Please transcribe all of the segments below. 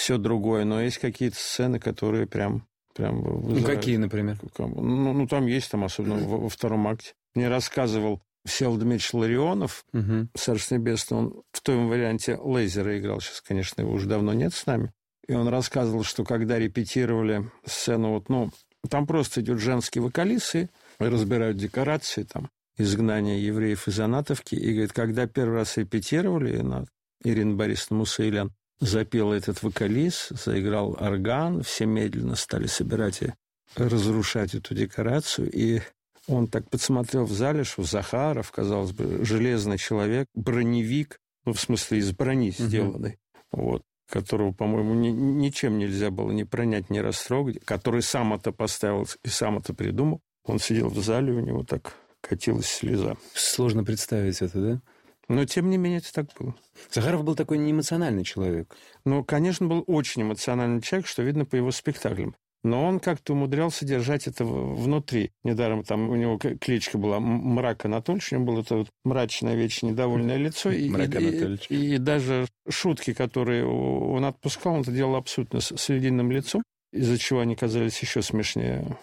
все другое, но есть какие-то сцены, которые прям вызывают. Какие, например? Там есть, особенно во втором акте. Мне рассказывал Всеволод Дмитриевич Ларионов, Царство Небесное, он в том варианте Лейзера играл, сейчас, конечно, его уже давно нет с нами, и он рассказывал, что когда репетировали сцену, там просто идет женский вокалист, и разбирают декорации, там, изгнание евреев из Анатовки, и, говорит, когда первый раз репетировали, Ирина Борисовна Мусаилян запела этот вокалист, заиграл орган, все медленно стали собирать и разрушать эту декорацию, и он так подсмотрел в зале, что Захаров, казалось бы, железный человек, броневик, в смысле из брони сделанный, которого, по-моему, ничем нельзя было ни пронять, ни растрогать, который сам это поставил и сам это придумал. Он сидел в зале, у него так катилась слеза. Сложно представить это, да? Но, тем не менее, это так было. Захаров был такой неэмоциональный человек. Конечно, был очень эмоциональный человек, что видно по его спектаклям. Но он как-то умудрялся держать это внутри. Недаром там у него кличка была Мрак Анатольевич, у него было это мрачное, вечно недовольное лицо. И даже шутки, которые он отпускал, он это делал абсолютно с ледяным лицом, из-за чего они казались еще смешнее.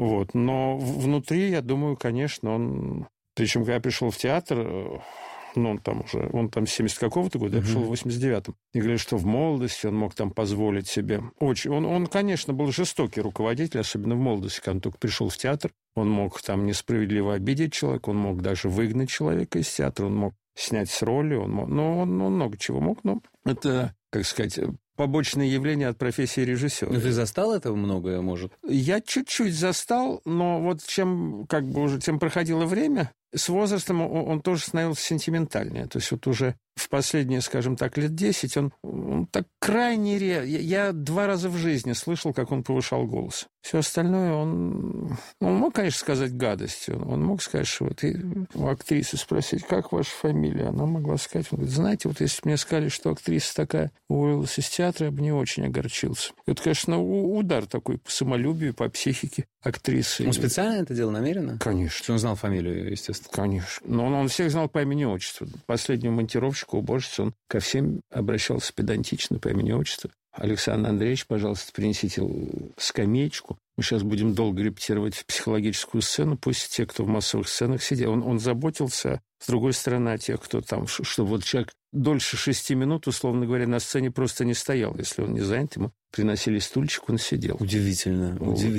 Но внутри, я думаю, конечно, он... Причем, когда я пришел в театр... он там 70 какого-то года, я пришел в 89-м. И говорили, что в молодости он мог там позволить себе. Он, конечно, был жестокий руководитель, особенно в молодости, когда он только пришел в театр. Он мог там несправедливо обидеть человека, он мог даже выгнать человека из театра, он мог снять с роли, он много чего мог, но это, как сказать... побочное явление от профессии режиссера. Ты застал этого многое, может? Я чуть-чуть застал, но чем проходило время, с возрастом он тоже становился сентиментальнее. То есть уже в последние, скажем так, лет 10 он так крайне редко... Я 2 раза в жизни слышал, как он повышал голос. Все остальное он мог, конечно, сказать гадости. Он мог сказать, что у актрисы спросить, как ваша фамилия? Она могла сказать, он говорит, знаете, если бы мне сказали, что актриса такая уволилась из театра, я бы не очень огорчился. Это, конечно, удар такой по самолюбию, по психике актрисы. Он специально это делал, намеренно? Конечно. Что он знал фамилию, естественно? Конечно. Но он всех знал по имени-отчеству. Последнего монтировщика, уборщицы, он ко всем обращался педантично по имени-отчеству. Александр Андреевич, пожалуйста, принесите скамеечку. Мы сейчас будем долго репетировать психологическую сцену. Пусть те, кто в массовых сценах сидел, он заботился, с другой стороны, о тех, кто там, чтобы человек дольше 6 минут, условно говоря, на сцене просто не стоял. Если он не занят, ему приносили стульчик, он сидел. Удивительно.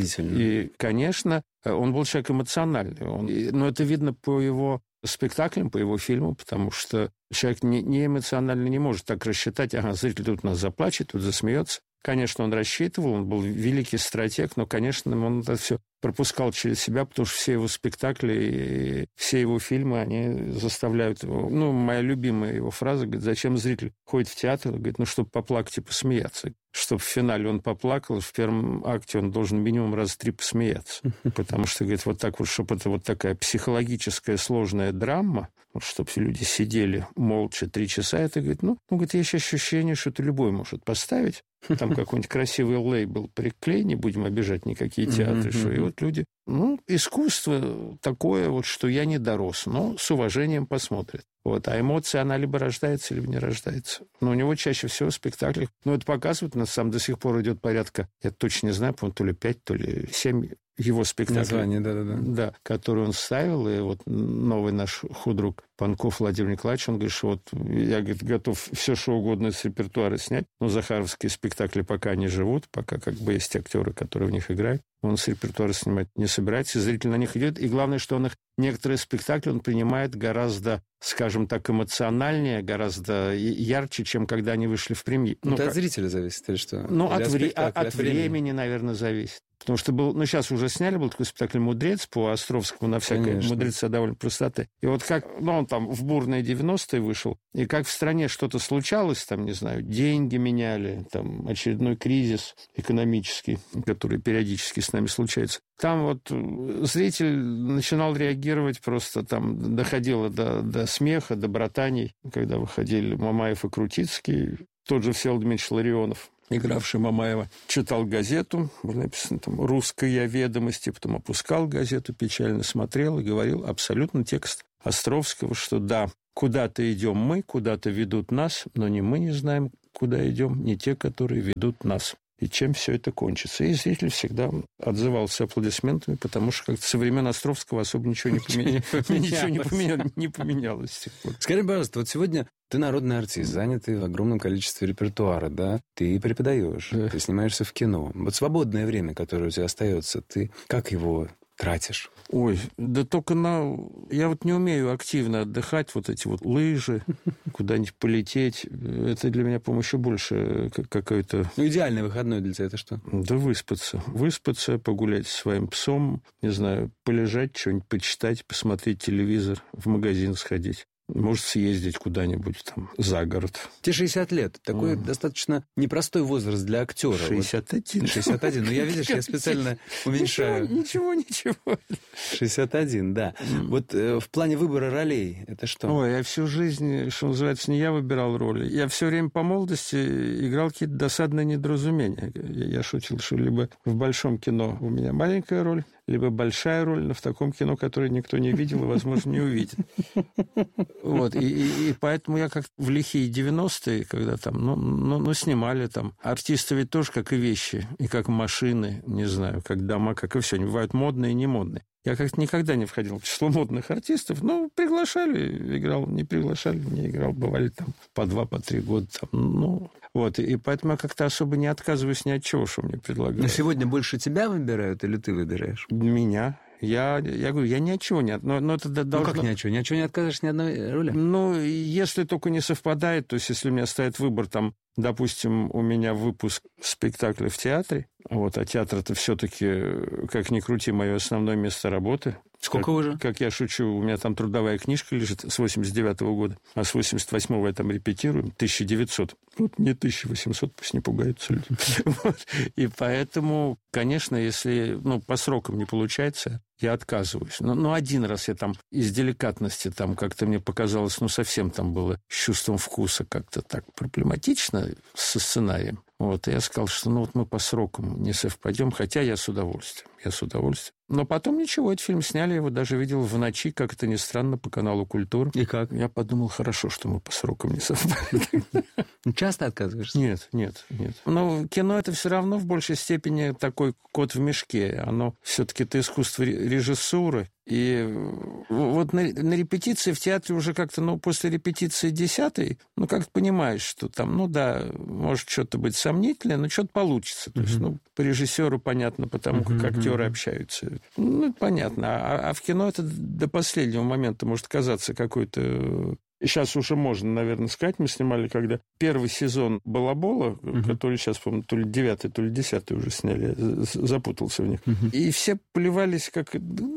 И, конечно, он был человек эмоциональный. Но это видно по его спектаклям, по его фильму, потому что человек не эмоционально не может так рассчитать, зритель тут у нас заплачет, тут засмеется. Конечно, он рассчитывал, он был великий стратег, но, конечно, он это все пропускал через себя, потому что все его спектакли и все его фильмы, они заставляют его... моя любимая его фраза, говорит, зачем зритель ходит в театр? Говорит, чтобы поплакать и посмеяться. Чтобы в финале он поплакал, в первом акте он должен минимум раз 3 посмеяться. Потому что, говорит, чтобы это такая психологическая сложная драма, чтобы люди сидели молча 3 часа, это, говорит, есть ощущение, что это любой может поставить. Там какой-нибудь красивый лейбл приклей, не будем обижать никакие театры, что и люди... искусство такое, что я не дорос, но с уважением посмотрят. А эмоция, она либо рождается, либо не рождается. Но у него чаще всего в спектаклях... это показывает, сам до сих пор идет порядка, я точно не знаю, по-моему, то ли 5, то ли 7 его спектаклей. Название, да. Да, который он ставил, и новый наш худрук Панков Владимир Николаевич, он говорит, что я готов все, что угодно с репертуара снять, но захаровские спектакли пока не живут, пока есть актеры, которые в них играют. Он с репертуара снимать не собирается, зритель на них идет, и главное, что некоторые спектакли он принимает гораздо, скажем так, эмоциональнее, гораздо ярче, чем когда они вышли в премьере. Это от зрителя зависит или что? От времени, наверное, зависит. Потому что сейчас уже сняли, был такой спектакль «Мудрец» по Островскому на всякой мудреца довольно простоты. И он там в бурные 90-е вышел, и как в стране что-то случалось, там, не знаю, деньги меняли, там, очередной кризис экономический, который периодически с нами случается. Там зритель начинал реагировать просто, там, доходило до смеха, до братаний, когда выходили Мамаев и Крутицкий, тот же Всеволод Дмитриевич Ларионов, игравший Мамаева, читал газету, было написано там «Русская ведомость», потом опускал газету, печально смотрел и говорил абсолютно текст Островского, что да, куда-то идем мы, куда-то ведут нас, но ни мы не знаем, куда идем, ни те, которые ведут нас. И чем все это кончится. И зритель всегда отзывался аплодисментами, потому что как-то со времен Островского особо ничего не поменялось с тех пор. Скажи, пожалуйста, вот сегодня ты народный артист, занятый в огромном количестве репертуара, да? Ты преподаешь, ты снимаешься в кино. Вот свободное время, которое у тебя остается, ты как его тратишь? Ой, да только я вот не умею активно отдыхать, вот эти вот лыжи, куда-нибудь полететь. Это для меня, по-моему, еще больше какой-то... Ну, идеальный выходной для тебя это что? Да выспаться. Выспаться, погулять со своим псом, не знаю, полежать, что-нибудь почитать, посмотреть телевизор, в магазин сходить. Может, съездить куда-нибудь там за город. Тебе 60 лет. Такой достаточно непростой возраст для актера. 61. 61. Ну, я, видишь, я специально уменьшаю. Ничего. 61, да. Вот в плане выбора ролей, это что? Ой, я всю жизнь, что называется, не я выбирал роли. Я все время по молодости играл какие-то досадные недоразумения. Я шутил, что либо в большом кино у меня маленькая роль, либо большая роль, но в таком кино, которое никто не видел и, возможно, не увидит. Вот, и поэтому я как в лихие 90-е, когда там, снимали там. Артисты ведь тоже как и вещи, и как машины, не знаю, как дома, как и все. Они бывают модные и не модные. Я как-то никогда не входил в число модных артистов, но приглашали, играл, не приглашали, не играл, бывали там по 2, по 3 года. Там, вот, и поэтому я как-то особо не отказываюсь ни от чего, что мне предлагают. Но сегодня больше тебя выбирают или ты выбираешь? Меня. Я говорю, я ни от чего не но это должно... Ну, как ни от чего? Ни от чего не отказываешь ни одной роли? Ну, если только не совпадает, то есть если у меня стоит выбор, там, допустим, у меня выпуск спектакля в театре, вот, а театр это все-таки, как ни крути, мое основное место работы. Сколько уже? Как я шучу, у меня там трудовая книжка лежит с 89-го года, а с 88-го я там репетирую, 1900. Вот не 1800, пусть не пугаются люди. И поэтому, конечно, если по срокам не получается, я отказываюсь. Но один раз я там из деликатности там как-то мне показалось, совсем там было с чувством вкуса как-то так проблематично со сценарием. Вот, и я сказал, что мы по срокам не совпадем, хотя я с удовольствием. Но потом ничего, этот фильм сняли, я его даже видел в ночи, как это ни странно, по каналу «Культура». И как? Я подумал, хорошо, что мы по срокам не совпали. Часто отказываешься? Нет. Но кино это все равно в большей степени такой кот в мешке. Оно все-таки это искусство режиссуры. И вот на репетиции в театре уже как-то, после репетиции 10-й, как-то понимаешь, что там, может что-то быть сомнительное, но что-то получится. То есть, по режиссеру понятно, потому как актеры общаются. Понятно. А в кино это до последнего момента может казаться какой-то... Сейчас уже можно, наверное, сказать, мы снимали, когда первый сезон «Балабола», который сейчас, по-моему, то ли 9-й, то ли 10-й уже сняли, запутался в них. И все плевались как...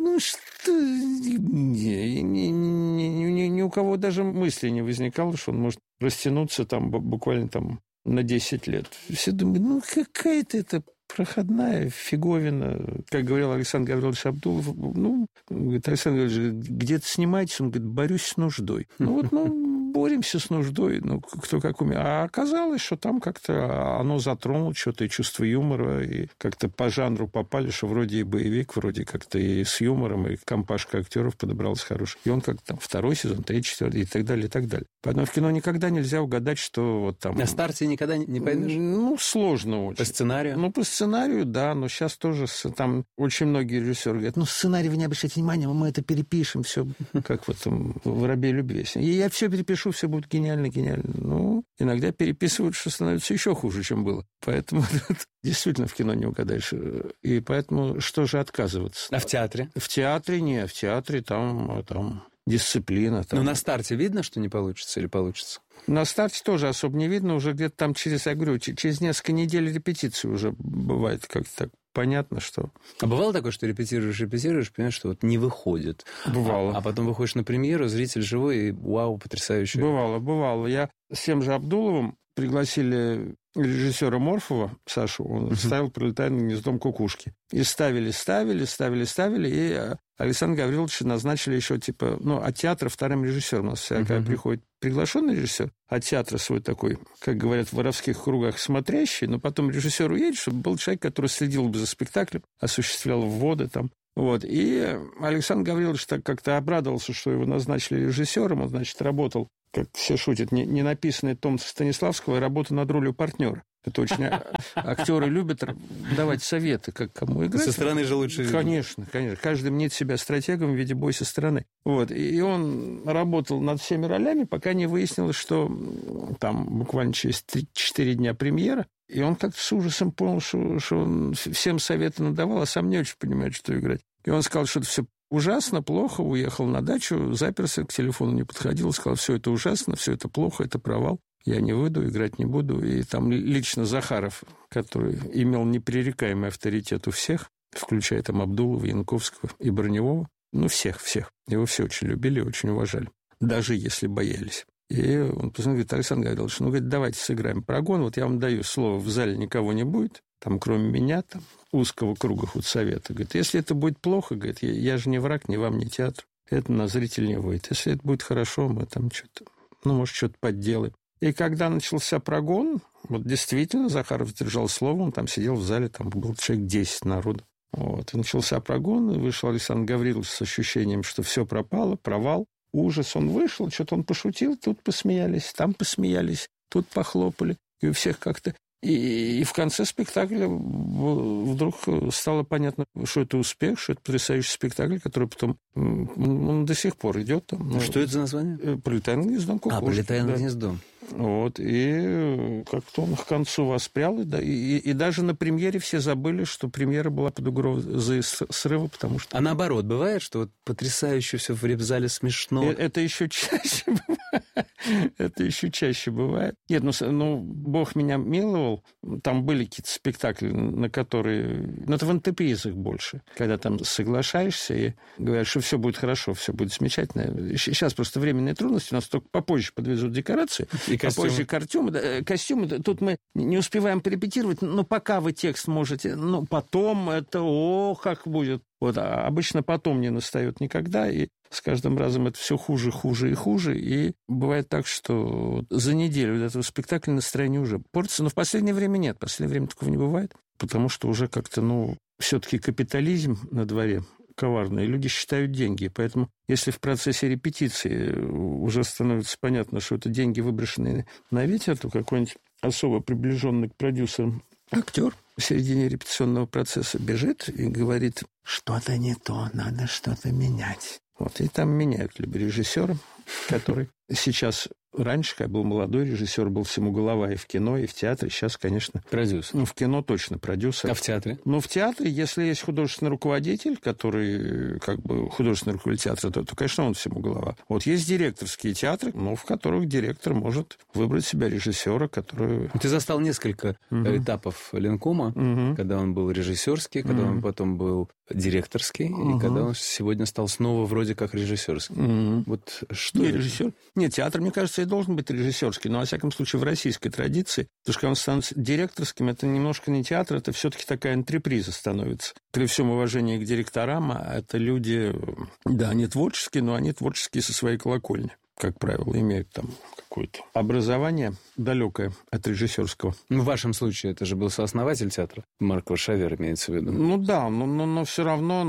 Ни у кого даже мысли не возникало, что он может растянуться там буквально там на 10 лет. Все думают, какая-то это проходная фиговина. Как говорил Александр Гаврилович Абдулов, говорит, Александр Гаврилович, где-то снимаетесь, он говорит, борюсь с нуждой. Боремся с нуждой, кто как умеет. А оказалось, что там как-то оно затронуло что-то, и чувство юмора, и как-то по жанру попали, что вроде и боевик, вроде как-то и с юмором, и компашка актеров подобралась хорошая. И он как-то там 2-й сезон, 3-й, 4-й и так далее, и так далее. Поэтому в кино никогда нельзя угадать, что вот там... На старте никогда не поймешь? Сложно очень. По сценарию? По сценарию, да, но сейчас тоже там очень многие режиссеры говорят, сценарий вы не обращайте внимания, мы это перепишем, все как в этом «Воробей любви». И я все перепишу, все будет гениально. Иногда переписывают, что становится еще хуже, чем было. Поэтому действительно в кино не угадаешь. И поэтому что же отказываться? А в театре? В театре там дисциплина. Но на старте видно, что не получится или получится? На старте тоже особо не видно, уже где-то там через несколько недель репетиции уже бывает как-то так. Понятно, что... А бывало такое, что репетируешь, понимаешь, что вот не выходит? Бывало. А потом выходишь на премьеру, зритель живой, и вау, потрясающе. Бывало. Я с тем же Абдуловым пригласили режиссера Морфова, Сашу, он ставил «Пролетая над гнездом кукушки». И ставили, и Александра Гавриловича назначили еще, от театра вторым режиссером. У нас всякая приходит приглашенный режиссер, от театра свой такой, как говорят в воровских кругах, смотрящий, но потом режиссер уедет, чтобы был человек, который следил бы за спектаклем, осуществлял вводы там. Вот. И Александр Гаврилович так как-то обрадовался, что его назначили режиссером. Он, значит, работал, как все шутят, не написанный том Станиславского, и работа над ролью партнера. Это очень актеры любят давать советы, как кому играть. Со стороны же лучше. Конечно, конечно. Каждый мнит себя стратегом в виде боя со стороны. Вот. И он работал над всеми ролями, пока не выяснилось, что там буквально через 4 дня премьера, и он как-то с ужасом понял, что он всем советы надавал, а сам не очень понимает, что играть. И он сказал, что это все ужасно, плохо, уехал на дачу, заперся, к телефону не подходил, сказал, все это ужасно, все это плохо, это провал. Я не выйду, играть не буду. И там лично Захаров, который имел непререкаемый авторитет у всех, включая там Абдулова, Янковского и Броневого, всех. Его все очень любили, очень уважали, даже если боялись. И он позвонил, говорит, Александр Гаврилович, говорит, давайте сыграем прогон, вот я вам даю слово, в зале никого не будет, там, кроме меня, там, узкого круга худсовета. Говорит, если это будет плохо, говорит, я же не враг, ни вам, ни театру, это на зрителя не выйдет. Если это будет хорошо, мы там что-то, может, что-то подделаем. И когда начался прогон, вот действительно Захаров держал слово, он там сидел в зале, там был человек 10 народу. Вот. И начался прогон, и вышел Александр Гаврилович с ощущением, что все пропало, провал, ужас. Он вышел, что-то он пошутил, тут посмеялись, там посмеялись, тут похлопали. И у всех как-то... И в конце спектакля вдруг стало понятно, что это успех, что это потрясающий спектакль, который потом он до сих пор идет. Там, что это за название? «Пролетая над гнездом кукушки». «Пролетая над гнездом». Вот, и как-то он к концу воспрял, и даже на премьере все забыли, что премьера была под угрозой срыва, потому что... А наоборот, бывает, что вот потрясающе все в репзале смешно? Это еще чаще бывает. Это еще чаще бывает. Нет, Бог меня миловал, там были какие-то спектакли, на которые... это в антрепризах больше, когда там соглашаешься и говорят, что все будет хорошо, все будет замечательно. Сейчас просто временные трудности, у нас только попозже подвезут декорации, попозже костюмы. Тут мы не успеваем порепетировать, но пока вы текст можете, потом это, как будет. Вот, а обычно потом не настает никогда, и с каждым разом это все хуже и хуже, и бывает так, что за неделю до этого спектакля настроение уже портится, но в последнее время нет, в последнее время такого не бывает, потому что уже как-то, все-таки капитализм на дворе коварный, люди считают деньги, поэтому если в процессе репетиции уже становится понятно, что это деньги, выброшенные на ветер, то какой-нибудь особо приближенный к продюсерам актер в середине репетиционного процесса бежит и говорит, что-то не то, надо что-то менять. Вот, и там меняют либо режиссера, который сейчас... Раньше, когда был молодой режиссер, был всему голова и в кино, и в театре. Сейчас, конечно... Продюсер. В кино точно продюсер. А в театре? В театре, если есть художественный руководитель, который художественный руководитель театра, то, конечно, он всему голова. Вот есть директорские театры, в которых директор может выбрать себя режиссера, который... Ты застал несколько этапов Ленкома, когда он был режиссерский, когда он потом был директорский, и когда он сегодня стал снова вроде как режиссерский. Вот что... Не режиссер. Нет, театр, мне кажется, и должен быть режиссерский, но, во всяком случае, в российской традиции, потому что когда он становится директорским, это немножко не театр, это все-таки такая антреприза становится. При всем уважении к директорам, это люди, да, они творческие, но они творческие со своей колокольни, как правило, имеют там какое-то образование далекое от режиссерского. В вашем случае это же был сооснователь театра, Марк Варшавер имеется в виду. Да, но все равно,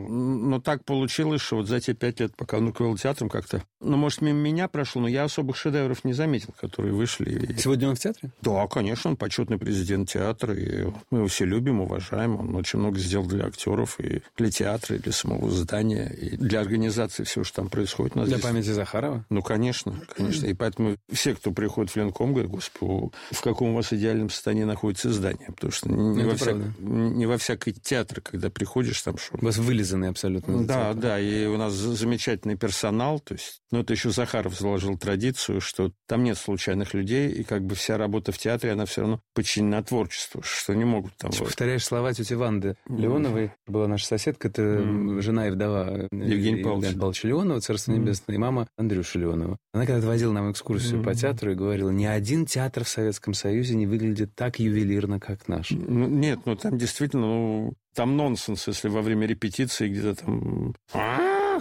но так получилось, что вот за те 5 лет, пока он руководил театром, как-то, может, мимо меня прошло, но я особых шедевров не заметил, которые вышли. Сегодня он в театре? Да, конечно, он почетный президент театра, и мы его все любим, уважаем, он очень много сделал для актеров, и для театра, и для самого здания, и для организации всего, что там происходит. Для памяти Захарова? Конечно, и поэтому все, кто приходит в Ленком, говорят, господи, в каком у вас идеальном состоянии находится здание, потому что не во всякой театре, когда приходишь, там что... У вас вылизанный абсолютно. Да, и у нас замечательный персонал, то есть, это еще Захаров заложил традицию, что там нет случайных людей, и как бы вся работа в театре, она все равно подчинена творчеству, что не могут там... Повторяешь слова тети Ванды Леоновой, была наша соседка, это жена и вдова Евгения Павловича Леонова, Царство Небесное, и мама Андрюши Леонова. Она когда-то водила нам экскурсию по театру и говорила, ни один театр в Советском Союзе не выглядит так ювелирно, как наш. Нет, там действительно, там нонсенс, если во время репетиции где-то там...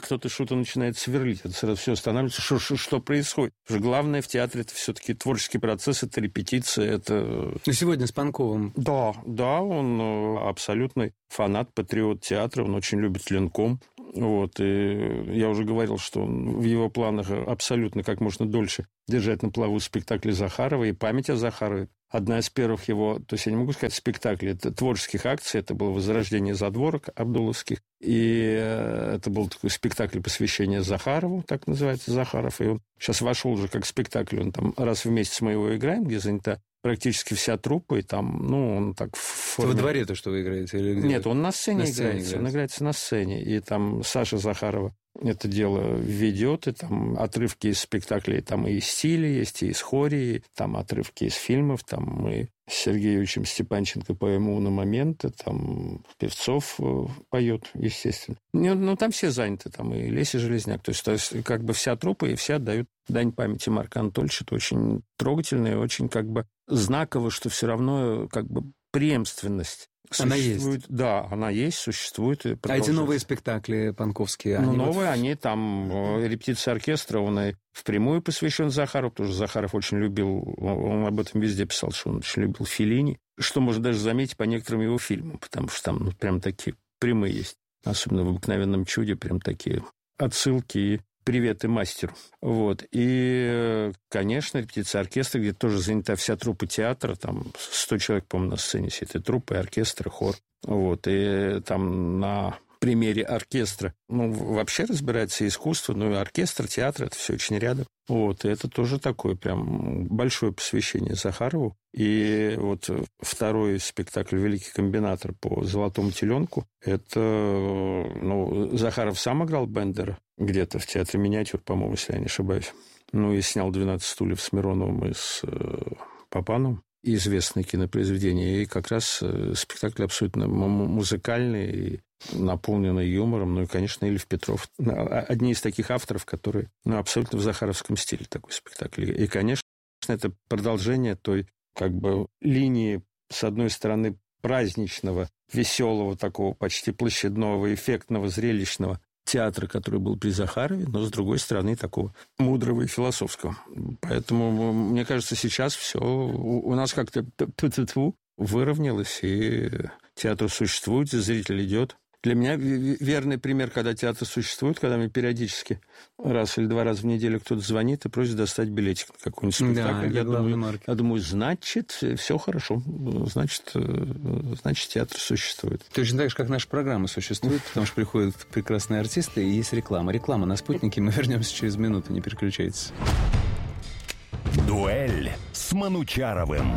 кто-то что-то начинает сверлить. Это сразу все останавливается, что происходит. Потому что главное в театре — это все-таки творческий процесс, это репетиция, это... Ну, сегодня с Панковым. Да, он абсолютный фанат, патриот театра, он очень любит Ленком. Вот, и я уже говорил, что в его планах абсолютно как можно дольше держать на плаву спектакли Захарова и память о Захарове. Одна из первых его, то есть я не могу сказать спектаклей, это творческих акций, это было «Возрождение задворок» абдуловских, и это был такой спектакль посвящения Захарову, так называется, Захаров, и он сейчас вошел уже как спектакль, он там раз в месяц мы его играем, где занята практически вся труппа, и там, ну, он так в форме... Во дворе-то что вы играете? Или где? Нет, он на сцене играется, он играется на сцене, и там Саша Захарова это дело ведет, и там отрывки из спектаклей, там и из стиля есть, и из хории, там отрывки из фильмов, там и с Сергеевичем Степанченко по ему на моменты, там Певцов поет, естественно. Ну, там все заняты, там и Леся Железняк, то есть как бы вся труппа, и все отдают дань памяти Марка Анатольевича. Это очень трогательно и очень как бы знаково, что все равно как бы преемственность она существует. Есть. Да, она есть, существует. А эти новые спектакли панковские? Ну, новые, они там, репетиция оркестра, он и впрямую посвящен Захарову, потому что Захаров очень любил, он об этом везде писал, что он очень любил Феллини, что можно даже заметить по некоторым его фильмам, потому что там прям такие прямые есть, особенно в «Обыкновенном чуде», прям такие отсылки и приветы мастеру. Вот. И, конечно, репетиция оркестра, где тоже занята вся труппа театра, там 100 человек, по-моему, на сцене сидит, и труппа, и оркестр, и хор. Вот. И там на примере оркестра, ну, вообще разбирается искусство, ну, и оркестр, театр, это все очень рядом. Вот. И это тоже такое прям большое посвящение Захарову. И вот второй спектакль «Великий комбинатор» по «Золотому теленку», это, ну, Захаров сам играл Бендера где-то в театре «Миниатюр», по-моему, если я не ошибаюсь. Ну, и снял «12 стульев» с Мироновым и с Папановым. Известное кинопроизведение. И как раз спектакль абсолютно музыкальный и наполненный юмором. Ну и, конечно, Ильф Петров. Одни из таких авторов, которые абсолютно в захаровском стиле такой спектакль. И, конечно, это продолжение той как бы линии, с одной стороны, праздничного, веселого, такого почти площадного, эффектного, зрелищного театра, который был при Захарове, но, с другой стороны, такого мудрого и философского. Поэтому, мне кажется, сейчас все у нас как-то выровнялось, и театр существует, зритель идет. Для меня верный пример, когда театр существует, когда мне периодически раз или два раза в неделю кто-то звонит и просит достать билетик на какой-нибудь спектакль. Да, я думаю, значит, все хорошо. Значит, театр существует. Точно так же, как наша программа существует, потому что приходят прекрасные артисты, и есть реклама. Реклама на «Спутнике». Мы вернемся через минуту, не переключайтесь. Дуэль с Манучаровым.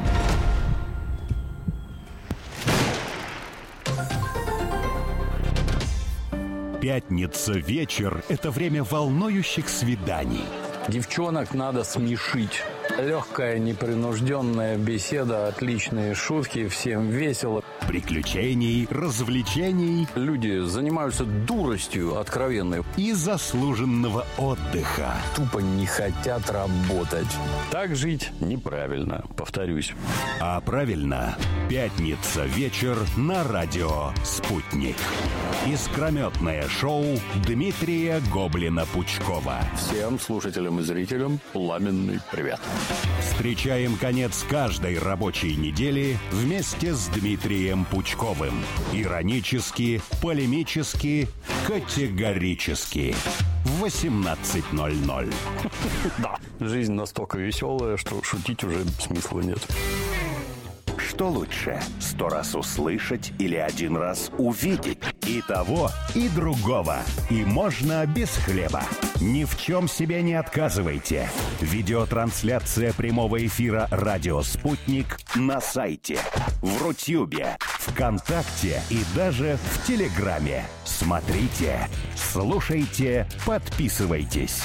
Пятница вечер – это время волнующих свиданий. Девчонок надо смешить. Легкая, непринужденная беседа, отличные шутки, всем весело. Приключений, развлечений. Люди занимаются дуростью откровенной. И заслуженного отдыха. Тупо не хотят работать. Так жить неправильно, повторюсь. А правильно, пятница вечер на радио «Спутник». Искрометное шоу Дмитрия Гоблина-Пучкова. Всем слушателям и зрителям пламенный привет. Встречаем конец каждой рабочей недели вместе с Дмитрием Пучковым. Иронически, полемически, категорически. В 18:00. Да, жизнь настолько веселая, что шутить уже смысла нет. Что лучше, 100 раз услышать или 1 раз увидеть? И того, и другого. И можно без хлеба. Ни в чем себе не отказывайте. Видеотрансляция прямого эфира «Радио Спутник» на сайте, в Рутюбе, ВКонтакте и даже в Телеграме. Смотрите, слушайте, подписывайтесь.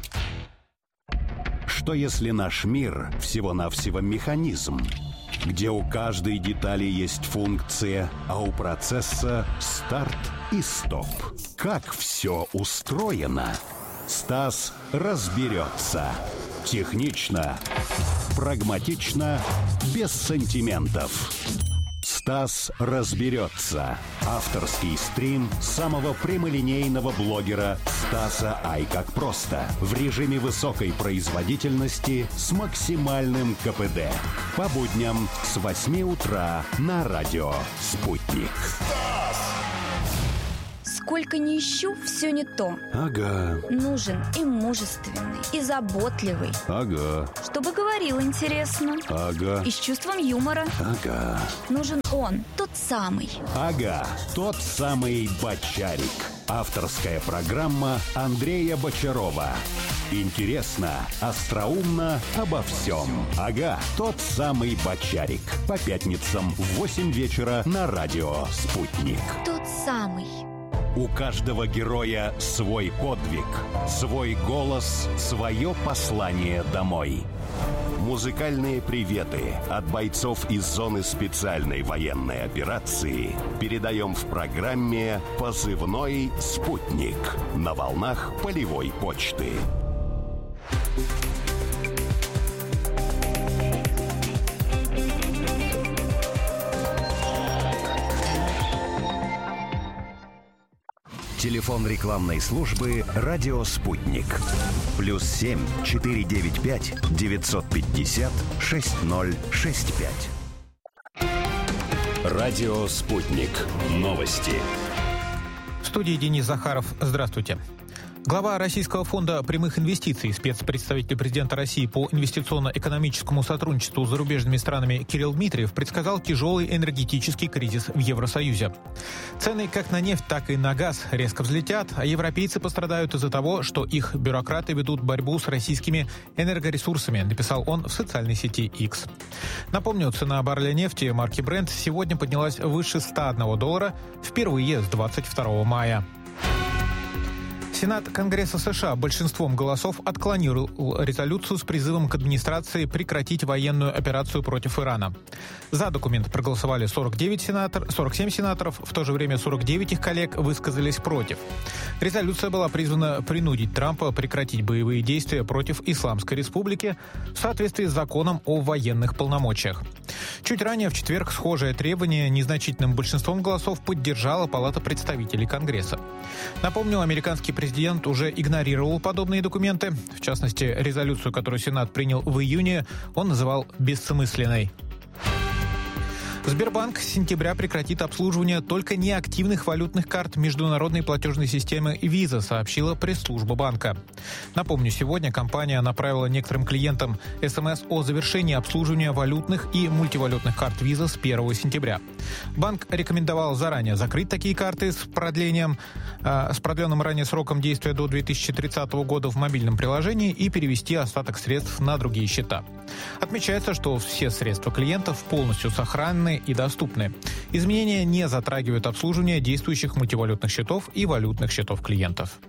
Что если наш мир всего-навсего механизм, где у каждой детали есть функция, а у процесса старт и стоп? Как все устроено? Стас разберется. Технично, прагматично, без сантиментов. Стас разберется. Авторский стрим самого прямолинейного блогера Стаса Ай как просто. В режиме высокой производительности с максимальным КПД. По будням с 8 утра на радио «Спутник». Сколько ни ищу, все не то. Ага. Нужен и мужественный, и заботливый. Ага. Чтобы говорил интересно. Ага. И с чувством юмора. Ага. Нужен он, тот самый. Ага, тот самый Бочарик. Авторская программа Андрея Бочарова. Интересно, остроумно, обо всем. Ага, тот самый Бочарик. По пятницам в 8 вечера на радио «Спутник». Тот самый. У каждого героя свой подвиг, свой голос, свое послание домой. Музыкальные приветы от бойцов из зоны специальной военной операции передаем в программе «Позывной Спутник» на волнах полевой почты. Телефон рекламной службы «Радио Спутник». +7 495 950 6065. Радио Спутник. Новости. В студии Денис Захаров. Здравствуйте. Глава Российского фонда прямых инвестиций, спецпредставитель президента России по инвестиционно-экономическому сотрудничеству с зарубежными странами Кирилл Дмитриев предсказал тяжелый энергетический кризис в Евросоюзе. Цены как на нефть, так и на газ резко взлетят, а европейцы пострадают из-за того, что их бюрократы ведут борьбу с российскими энергоресурсами, написал он в социальной сети X. Напомню, цена барреля нефти марки Brent сегодня поднялась выше $101 впервые с 22 мая. Сенат Конгресса США большинством голосов отклонировал резолюцию с призывом к администрации прекратить военную операцию против Ирана. За документ проголосовали 47 сенаторов, в то же время 49 их коллег высказались против. Резолюция была призвана принудить Трампа прекратить боевые действия против Исламской Республики в соответствии с законом о военных полномочиях. Чуть ранее, в четверг, схожее требование незначительным большинством голосов поддержала Палата представителей Конгресса. Напомню, американский президент уже игнорировал подобные документы. В частности, резолюцию, которую Сенат принял в июне, он называл бессмысленной. Сбербанк с сентября прекратит обслуживание только неактивных валютных карт международной платежной системы Visa, сообщила пресс-служба банка. Напомню, сегодня компания направила некоторым клиентам СМС о завершении обслуживания валютных и мультивалютных карт Visa с 1 сентября. Банк рекомендовал заранее закрыть такие карты с продленным ранее сроком действия до 2030 года в мобильном приложении и перевести остаток средств на другие счета. Отмечается, что все средства клиентов полностью сохранены и доступны. Изменения не затрагивают обслуживание действующих мультивалютных счетов и валютных счетов клиентов.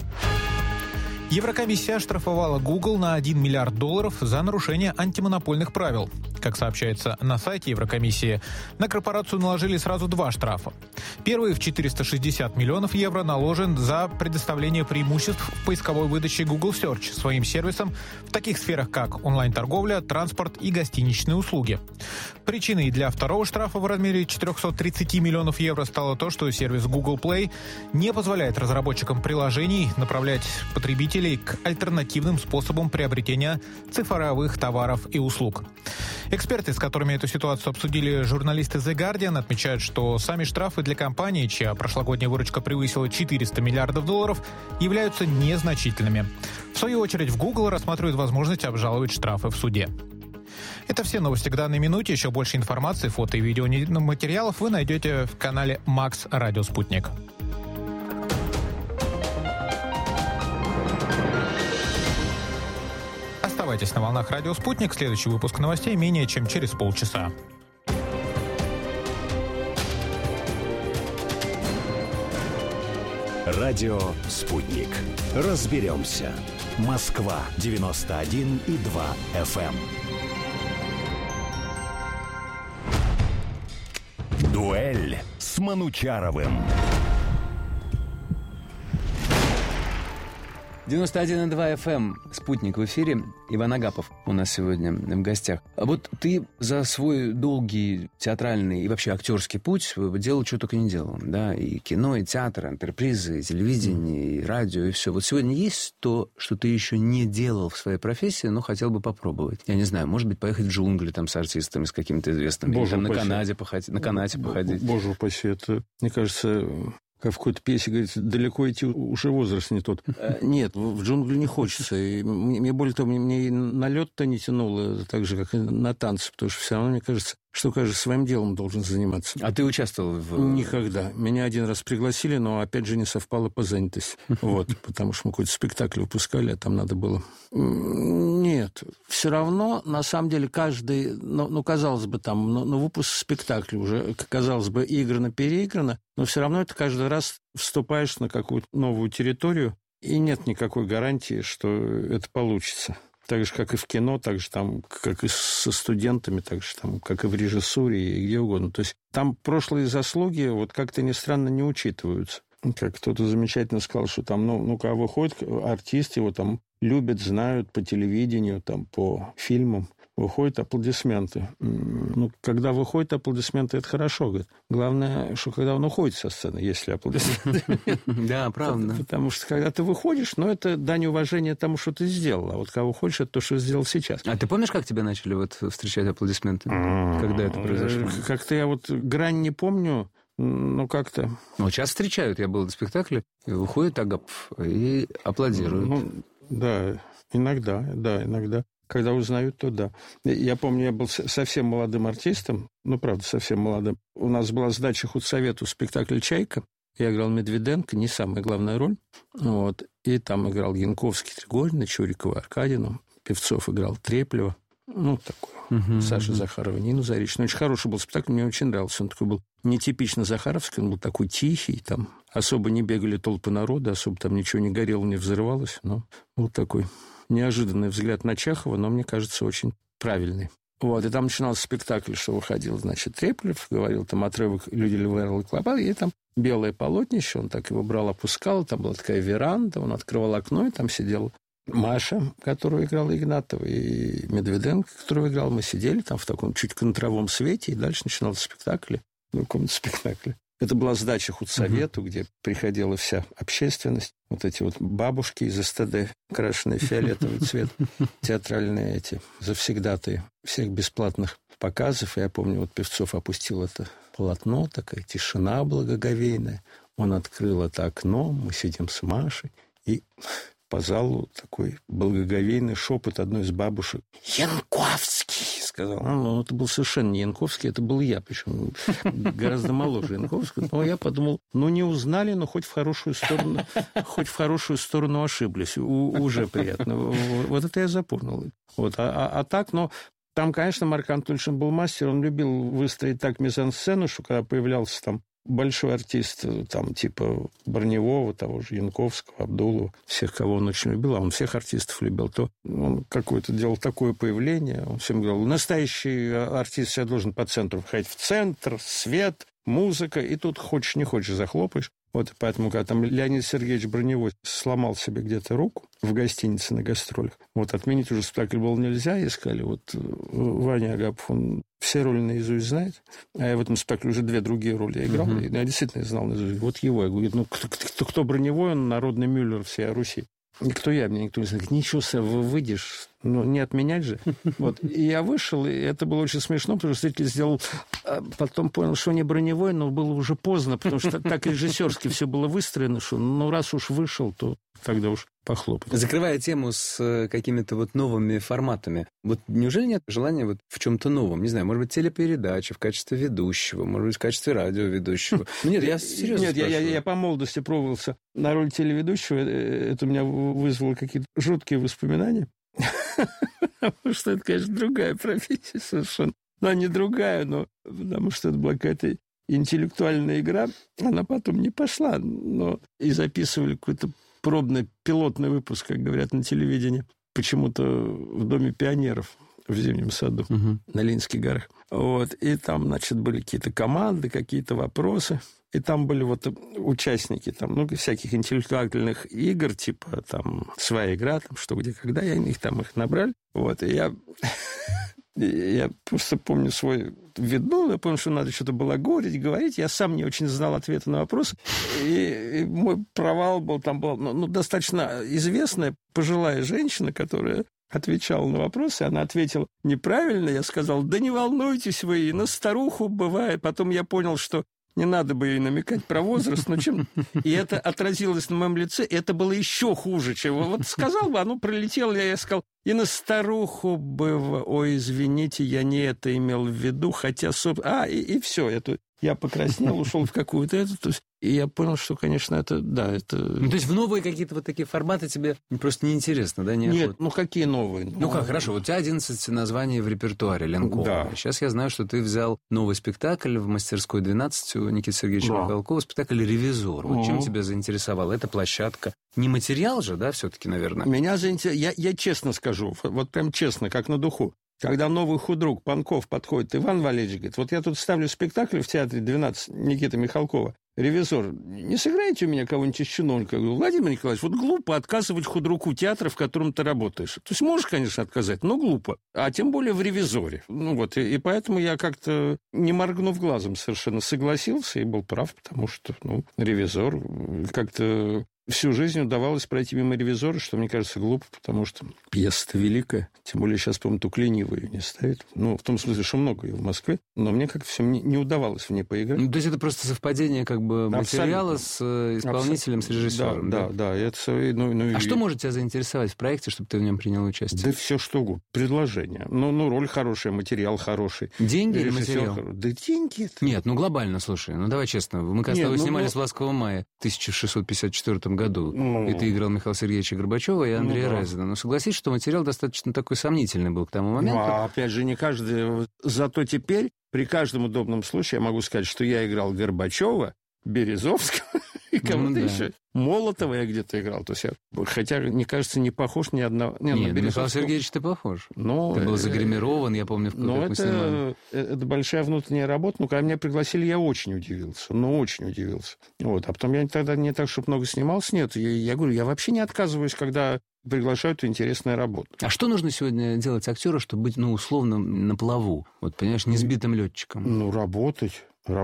Еврокомиссия оштрафовала Google на $1 миллиард за нарушение антимонопольных правил. Как сообщается на сайте Еврокомиссии, на корпорацию наложили сразу два штрафа. Первый в 460 миллионов евро наложен за предоставление преимуществ в поисковой выдаче Google Search своим сервисам в таких сферах, как онлайн-торговля, транспорт и гостиничные услуги. Причиной для второго штрафа в размере 430 миллионов евро стало то, что сервис Google Play не позволяет разработчикам приложений направлять потребителей к альтернативным способам приобретения цифровых товаров и услуг. Эксперты, с которыми эту ситуацию обсудили журналисты The Guardian, отмечают, что сами штрафы для компании, чья прошлогодняя выручка превысила $400 миллиардов, являются незначительными. В свою очередь, в Google рассматривают возможность обжаловать штрафы в суде. Это все новости к данной минуте. Еще больше информации, фото и видеоматериалов вы найдете в канале Max Радио Спутник. Оставайтесь на волнах Радио Спутник. Следующий выпуск новостей менее чем через полчаса. Радио «Спутник». Разберемся. Москва 91,2 FM. Дуэль с Манучаровым. 91,2 FM, «Спутник» в эфире. Иван Агапов у нас сегодня в гостях. А вот ты за свой долгий театральный и вообще актерский путь делал, что только не делал. Да? И кино, и театр, и антрепризы, и телевидение, и радио, и все. Вот сегодня есть то, что ты еще не делал в своей профессии, но хотел бы попробовать? Я не знаю, может быть, поехать в джунгли там, с артистами, с какими-то известными. Боже или там, на канате походить. Боже упаси, это, мне кажется... Как в какой-то пьесе говорится, далеко идти уже возраст не тот. Нет, в джунгли не хочется. И мне, более того, мне и на лед-то не тянуло, так же, как и на танцы, потому что все равно, мне кажется, что каждый своим делом должен заниматься. А ты участвовал в... Никогда. Меня один раз пригласили, но, опять же, не совпало по занятости. Вот, потому что мы какой-то спектакль выпускали, а там надо было... Нет. Все равно, на самом деле, каждый... Ну, казалось бы, там, выпуск спектакля уже, казалось бы, играно-переиграно, но все равно это каждый раз вступаешь на какую-то новую территорию, и нет никакой гарантии, что это получится. Так же, как и в кино, так же там, как и со студентами, так же там, как и в режиссуре, и где угодно. То есть там прошлые заслуги вот как-то ни странно не учитываются. Как кто-то замечательно сказал, что там, когда выходит артист, его там любят, знают по телевидению, там, по фильмам. Выходят аплодисменты. Когда выходят аплодисменты, это хорошо. Говорит. Главное, что когда он уходит со сцены, если аплодисменты. Да, правда. Потому что когда ты выходишь, это дань уважения тому, что ты сделал. А вот когда выходишь, это то, что сделал сейчас. А ты помнишь, как тебя начали встречать аплодисменты? Когда это произошло? Как-то я грань не помню, как-то... Сейчас встречают. Я был на спектакле, и выходит Агапов и аплодируют. Да, иногда. Когда узнают, то да. Я помню, я был совсем молодым артистом, правда, совсем молодым. У нас была сдача худсовету спектакль «Чайка». Я играл Медведенко, не самая главная роль. Вот. И там играл Янковский, Тригорина, Чурикова, Аркадину. Певцов играл Треплева. Такой. Саша Захарова, Нину Заречную. Очень хороший был спектакль, мне очень нравился. Он такой был нетипично захаровский, он был такой тихий. Там особо не бегали толпы народа, особо там ничего не горело, не взрывалось. Но был такой... неожиданный взгляд на Чехова, но, мне кажется, очень правильный. Вот, и там начинался спектакль, что выходил, Треплев, говорил там отрывок «Люди Львы Клопа», и там белое полотнище, он так его брал, опускал, там была такая веранда, он открывал окно, и там сидела Маша, которую играла Игнатова, и Медведенко, которую играл. Мы сидели там в таком чуть контровом свете, и дальше начинался спектакль, каком-то спектакле. Это была сдача худсовету, где приходила вся общественность. Вот эти вот бабушки из СТД, крашеные фиолетовый цвет, театральные эти завсегдатые всех бесплатных показов. И я помню, Певцов опустил это полотно, такая тишина благоговейная. Он открыл это окно, мы сидим с Машей, и по залу такой благоговейный шепот одной из бабушек. «Янковский!» сказал. Это был совершенно не Янковский, это был я, причем гораздо моложе Янковского. Но я подумал, не узнали, но хоть в хорошую сторону ошиблись. Уже приятно. Вот это я запомнил. А так, там, конечно, Марк Анатольевич был мастер, он любил выстроить так мизансцену, что когда появлялся там большой артист, там, типа Броневого, того же Янковского, Абдулова, всех, кого он очень любил, а он всех артистов любил, то он какое-то делал такое появление, он всем говорил, настоящий артист, я должен по центру входить в центр, свет, музыка, и тут хочешь не хочешь захлопаешь. И поэтому, когда там Леонид Сергеевич Броневой сломал себе где-то руку в гостинице на гастролях, отменить уже спектакль было нельзя, и сказали, Ваня Агапов, он все роли наизусть знает, а я в этом спектакле уже 2 другие роли играл, и я действительно знал наизусть. Его, я говорю, кто Броневой, он народный Мюллер всей Руси. Никто я, мне никто не знает. Ничего себе, выйдешь, не отменять же. И я вышел, и это было очень смешно, потому что зритель сделал... Потом понял, что не Броневой, но было уже поздно, потому что так режиссерски все было выстроено, что раз уж вышел, то тогда уж похлопать. Закрывая тему с какими-то новыми форматами, неужели нет желания в чем-то новом? Не знаю, может быть, телепередача в качестве ведущего, может быть, в качестве радиоведущего? Нет, я серьезно спрашиваю. Я по молодости пробовался на роль телеведущего, это у меня вызвало какие-то жуткие воспоминания. Потому что это, конечно, другая профессия совершенно. Не другая, но потому что это была какая-то интеллектуальная игра. Она потом не пошла, но и записывали какой-то пробный пилотный выпуск, как говорят на телевидении, почему-то в Доме пионеров. в Зимнем саду на Ленинских горах. Вот. И там, значит, были какие-то команды, какие-то вопросы. И там были вот участники там, ну, всяких интеллектуальных игр, типа там «Своя игра», там, «Что, где, когда». Я их набрали. Вот. И я просто помню свой видно, я помню, что надо что-то балагурить, говорить. Я сам не очень знал ответы на вопросы. И мой провал был, там была достаточно известная пожилая женщина, которая отвечала на вопросы. Она ответила неправильно. Я сказал: да не волнуйтесь вы, и на старуху бывает. Потом я понял, что не надо бы ей намекать про возраст, но и это отразилось на моем лице, и это было еще хуже, чем... Вот сказал бы, оно пролетело, я сказал: и на старуху бы... Ой, извините, я не это имел в виду, хотя... И все, я покраснел, ушел в какую-то эту... И я понял, что, конечно, это... Да, это... Ну, то есть в новые какие-то вот такие форматы тебе просто неинтересно, да? Нет, какие новые? Ну как, хорошо, вот у тебя 11 названий в репертуаре Ленкова. Да. Сейчас я знаю, что ты взял новый спектакль в мастерской 12 у Никиты Сергеевича Михалкова, спектакль «Ревизор». Вот чем тебя заинтересовало? Это площадка. Не материал же, да, все-таки, наверное? Меня заинтересовало... Я честно скажу, вот прям честно, как на духу. Когда новый худрук Панков подходит, Иван Валерьевич говорит: вот я тут ставлю спектакль в театре 12 Никиты Михалкова, «Ревизор». Не сыграете у меня кого-нибудь из чиновника? Я говорю: Владимир Николаевич, вот глупо отказывать худруку театра, в котором ты работаешь. То есть можешь, конечно, отказать, но глупо. А тем более в «Ревизоре». И поэтому я как-то, не моргнув глазом, совершенно согласился и был прав, потому что, «Ревизор» как-то... Всю жизнь удавалось пройти мимо «Ревизора», что, мне кажется, глупо, потому что пьеса-то великая. Тем более сейчас, по-моему, только ленивый ее не ставит. В том смысле, что много ее в Москве. Но мне как-то все не удавалось в ней поиграть. То есть это просто совпадение материала с исполнителем, с режиссером. Да. А что может тебя заинтересовать в проекте, чтобы ты в нем принял участие? Да все что угодно. Предложение. Роль хорошая, материал хороший. Деньги или материал? Да деньги это... Нет, глобально, слушай. Давай честно. Мы, когда с тобой снимались в «Ласковом мае» в 1654 году. И ты играл Михаила Сергеевича Горбачева и Андрея Разина. Но согласись, что материал достаточно такой сомнительный был к тому моменту. Опять же, не каждый... Зато теперь при каждом удобном случае я могу сказать, что я играл Горбачева, Березовского и кого-то еще. Молотова я где-то играл. То есть хотя, мне кажется, не похож ни одного... Нет, Михаил Сергеевич, ты похож. Ты был загримирован, я помню, как мы снимали. Это большая внутренняя работа. Когда меня пригласили, я очень удивился. Очень удивился. А потом я тогда не так, чтобы много снимался. Нет, я говорю, я вообще не отказываюсь, когда приглашают в интересную работу. А что нужно сегодня делать актеру, чтобы быть, условно, на плаву? Понимаешь, не сбитым летчиком? Работать.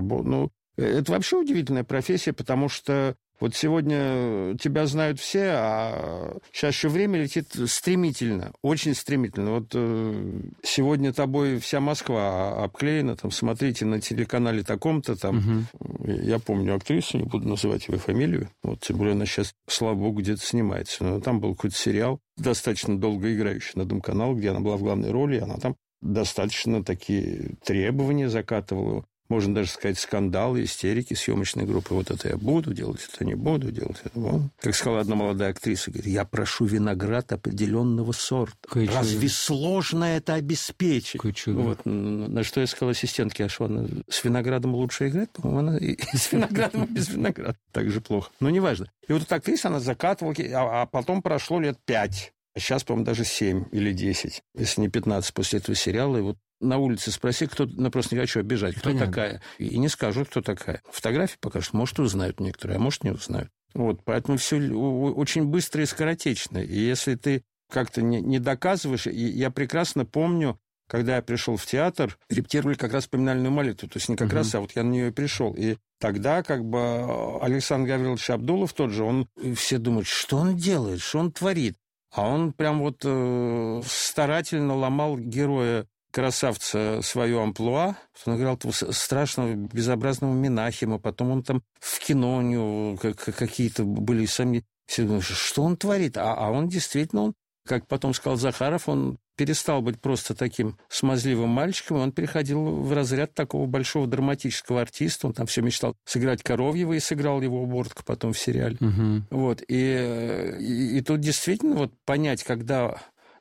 Это вообще удивительная профессия, потому что вот сегодня тебя знают все, а сейчас еще время летит стремительно, очень стремительно. Сегодня тобой вся Москва обклеена, смотрите на телеканале таком-то, Я помню актрису, не буду называть его фамилию, тем более она сейчас, слава богу, где-то снимается. Но там был какой-то сериал, достаточно долго играющий на Дом-канал, где она была в главной роли, и она там достаточно такие требования закатывала. Можно даже сказать, скандалы, истерики съемочной группы. Это я буду делать, это не буду делать. Как сказала одна молодая актриса, говорит: я прошу виноград определенного сорта. Разве сложно это обеспечить? На что я сказал ассистентке: а что, она с виноградом лучше играет? По-моему, она и с виноградом, и без винограда. Так же плохо. Но неважно. И эта актриса, она закатывала, а потом прошло лет 5. А сейчас, по-моему, даже 7 или 10, если не 15 после этого сериала. И на улице спроси, кто... просто не хочу обижать. Кто такая? И не скажут, кто такая. Фотографии покажут. Может, узнают некоторые, а может, не узнают. Поэтому все очень быстро и скоротечно. И если ты как-то не доказываешь... Я прекрасно помню, когда я пришел в театр, репетировали как раз поминальную молитву. То есть не как раз, а я на нее и пришел. И тогда Александр Гаврилович Абдулов тот же, все думают, что он делает, что он творит. А он прям старательно ломал героя красавца свое амплуа. Он играл страшного, безобразного Менахема. Потом он там в кино у него какие-то были сами... Все думают, что он творит? А он действительно, как потом сказал Захаров, он перестал быть просто таким смазливым мальчиком, и он переходил в разряд такого большого драматического артиста. Он там все мечтал сыграть Коровьева, и сыграл его Бортко потом в сериале. И тут действительно понять, когда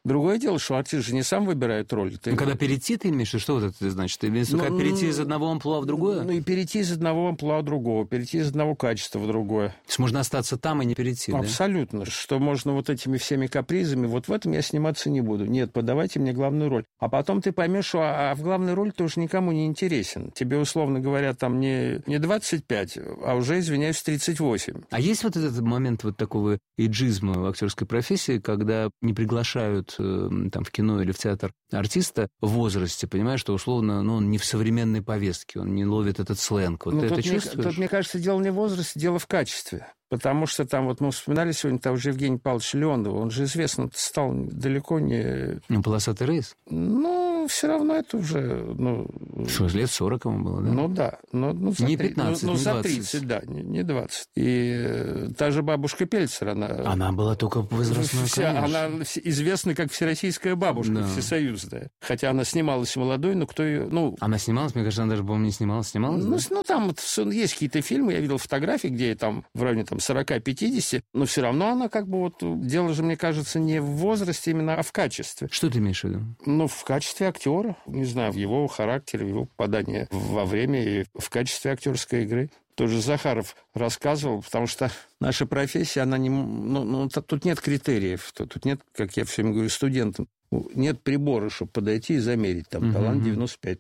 Другое дело, что артист же не сам выбирает роль. Когда перейти, ты имеешь, что вот это значит? Ты имеешь в виду, перейти из одного амплуа в другое? И перейти из одного амплуа в другого, перейти из одного качества в другое. То есть можно остаться там и не перейти, Абсолютно. Да? Что можно вот этими всеми капризами, вот в этом я сниматься не буду. Нет, подавайте мне главную роль. А потом ты поймешь, что в главной роли ты уже никому не интересен. Тебе, условно говоря, там не 25, а уже, извиняюсь, 38. А есть вот этот момент вот такого эйджизма в актерской профессии, когда не приглашают там в кино или в театр артиста в возрасте, понимаешь, что условно, он не в современной повестке, он не ловит этот сленг. Вот ты это чувствуешь? Тут, мне кажется, дело не в возрасте, дело в качестве. Потому что там, вот мы вспоминали сегодня того же Евгения Павловича Леонова, он же известно стал далеко не... «Полосатый рейс»? Все равно это уже... Что, лет 40 ему было, да? Не 15, не 20. За 30, да, не 20. И та же бабушка Пельцер, Она была только возрастной, конечно. Она известна как всероссийская бабушка, всесоюзная. Хотя она снималась молодой, но кто ее... Она снималась? Мне кажется, она даже, по-моему, не снималась. Снималась, да? Там есть какие-то фильмы, я видел фотографии, где ей там в районе 40-50, но все равно она дело же, мне кажется, не в возрасте именно, а в качестве. Что ты имеешь в виду? В качестве актера, не знаю, в его характере, в его попадании во время и в качестве актерской игры. Тоже Захаров рассказывал, потому что наша профессия, она не... тут нет критериев, тут нет, как я все время говорю студентам, нет прибора, чтобы подойти и замерить. Там талант 95%,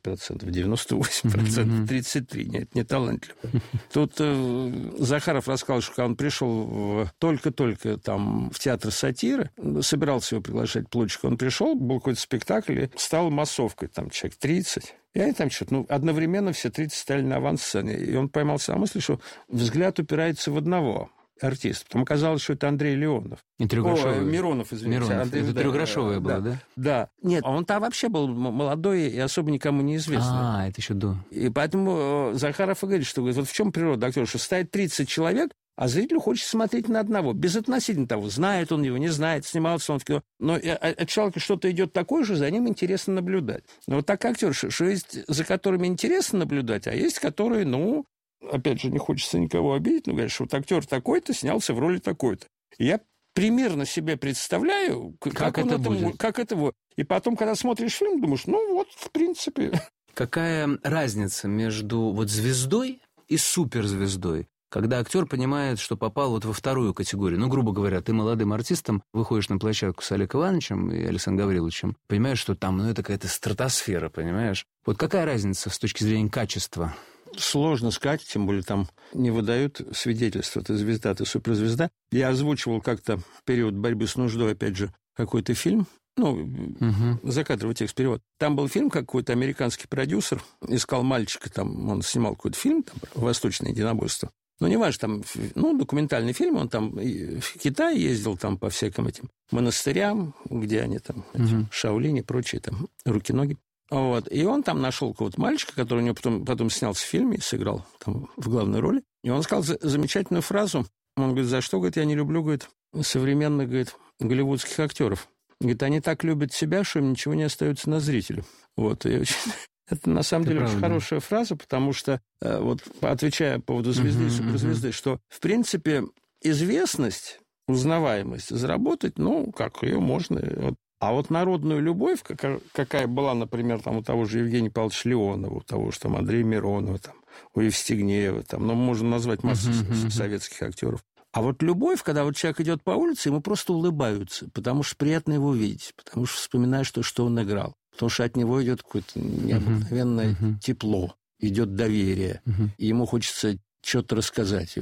98%, 33%. Нет, не талантливый. Тут Захаров рассказал, что когда он пришел только-только там в театр сатиры, собирался его приглашать Плотчика, он пришел, был какой-то спектакль, и стал массовкой, там человек 30. И они там что-то, одновременно все 30 стали на авансцене. И он поймался на мысли, что взгляд упирается в одного артиста. Потом оказалось, что это Андрей Леонов. И Трехгрошовый. Миронов, извините. Миронов. Это Трехгрошовая была, да? Да. Нет, он-то вообще был молодой и особо никому не известный. Это еще до. И поэтому Захаров и говорит, что вот в чем природа актера, что стоит 30 человек, а зрителю хочется смотреть на одного, безотносительно того, знает он его, не знает, снимался он в кино. Но от человека что-то идет такое же, за ним интересно наблюдать. Но вот так актер, что есть за которыми интересно наблюдать, а есть которые, опять же, не хочется никого обидеть, но говорят, что вот актер такой-то снялся в роли такой-то. И я примерно себе представляю, как это будет. Как это будет. И потом, когда смотришь фильм, думаешь, в принципе... Какая разница между звездой и суперзвездой? Когда актер понимает, что попал во вторую категорию. Грубо говоря, ты молодым артистом выходишь на площадку с Олегом Ивановичем и Александром Гавриловичем, понимаешь, что там, это какая-то стратосфера, понимаешь? Вот какая разница с точки зрения качества? Сложно сказать, тем более там не выдают свидетельства, ты звезда, ты суперзвезда. Я озвучивал как-то в период борьбы с нуждой, опять же, какой-то фильм, закадровый текст, перевод. Там был фильм, какой-то американский продюсер искал мальчика, там он снимал какой-то фильм, там, «Восточное единоборство». Неважно, там, документальный фильм, он там в Китай ездил там по всяким этим монастырям, где они там, Шаолинь и прочие там, руки-ноги. И он там нашел какого-то мальчика, который у него потом снялся в фильме и сыграл там в главной роли. И он сказал замечательную фразу. Он говорит, за что, говорит, я не люблю, говорит, современных, говорит, голливудских актеров. Говорит, они так любят себя, что им ничего не остается на зрителя. Это, на самом деле, очень хорошая фраза, потому что, отвечая по поводу звезды и суперзвезды, что, в принципе, известность, узнаваемость заработать, ее можно... А народную любовь, какая была, например, там, у того же Евгения Павловича Леонова, у того же там, Андрея Миронова, там, у Евстигнеева, там, можно назвать массу советских актеров. А любовь, когда человек идет по улице, ему просто улыбаются, потому что приятно его видеть, потому что вспоминаешь то, что он играл. Потому что от него идет какое-то необыкновенное тепло, идет доверие, и ему хочется что-то рассказать.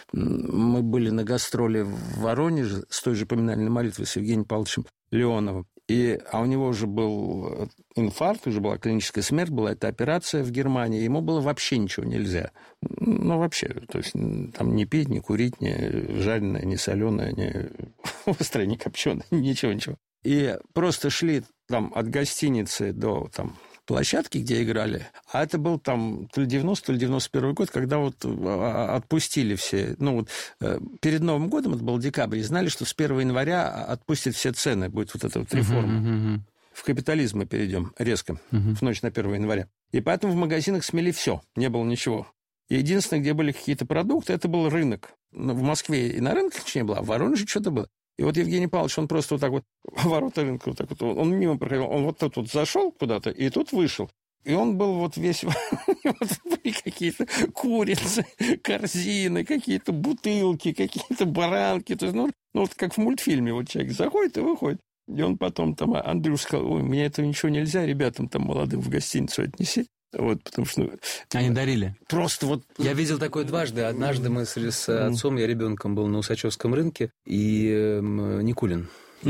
Мы были на гастроли в Воронеже с той же поминальной молитвой с Евгением Павловичем Леоновым. А у него уже был инфаркт, уже была клиническая смерть, была эта операция в Германии, ему было вообще ничего нельзя. Вообще, то есть там не пить, не курить, не жареное, не соленое, не острое, не копченое, ничего. И просто шли там от гостиницы до там площадки, где играли, а это был там то ли 90, то ли 91 год, когда отпустили все. Перед Новым годом, это был декабрь, и знали, что с 1 января отпустят все цены, будет эта реформа. В капитализм мы перейдем резко, в ночь на 1 января. И поэтому в магазинах смели все, не было ничего. И единственное, где были какие-то продукты, это был рынок. В Москве и на рынках ничего не было, а в Воронеже что-то было. И вот Евгений Павлович, он просто вот так вот ворота рынка, вот так вот, он мимо проходил, он вот тут вот зашел куда-то и тут вышел. И он был вот весь... были какие-то курицы, корзины, какие-то бутылки, какие-то баранки. То есть, ну, вот как в мультфильме. Вот человек заходит и выходит. И он потом там, Андрюш сказал, ой, мне этого ничего нельзя, ребятам там молодым в гостиницу отнеси. Вот, потому что... Они дарили? Просто вот... Я видел такое дважды. Однажды мы с отцом, я ребенком был на Усачевском рынке, и Никулин.